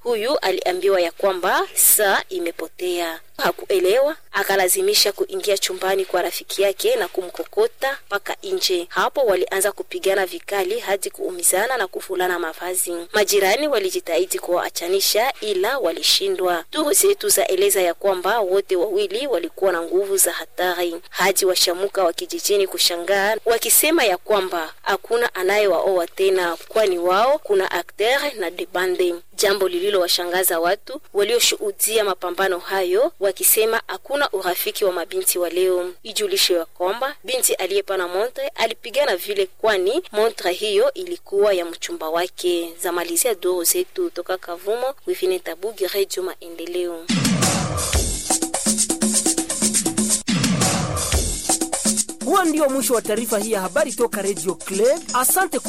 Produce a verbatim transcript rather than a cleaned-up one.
huyu aliambiwa ya kwamba saa imepotea. Hakuelewa, akalazimisha kuingia chumbani kwa rafiki yake na kumkokota paka nje. Hapo walianza kupigana vikali hadi kuumizana na kufulana mavazi. Majirani walijitahidi kuwaachanisha ila walishindwa. Duru zetu zaeleza ya kwamba wote wawili walikuwa na nguvu za hatari. Hadi washamuka wa kijijini kushangaa wakisema ya kwamba hakuna anayewaoa tena, kwani wao kuna acteur na debande. Jambo lililo washangaza watu walioshuhudia mapambano hayo, wakisema hakuna urafiki wa mabinti wa leo. Ijulishe ya kwamba binti aliyepana montre alipigana vile kwani montre hiyo ilikuwa ya mchumba wake. Zamalizia duru zetu toka Kavumo, Wifine Tabugi, Radio Maendeleo. Huo ndio mwisho wa taarifa hii ya habari toka Radio Club. Asante.